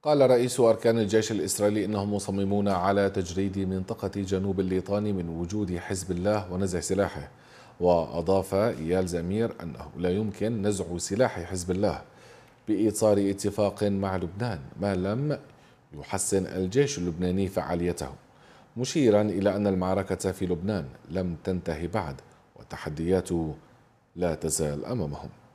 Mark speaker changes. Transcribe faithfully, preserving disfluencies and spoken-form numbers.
Speaker 1: قال رئيس أركان الجيش الإسرائيلي إنهم مصممون على تجريد منطقة جنوب الليطاني من وجود حزب الله ونزع سلاحه. وأضاف إيال زمير أنه لا يمكن نزع سلاح حزب الله بإيصال اتفاق مع لبنان ما لم يحسن الجيش اللبناني فعاليته، مشيرا إلى أن المعركة في لبنان لم تنتهي بعد والتحديات لا تزال أمامهم.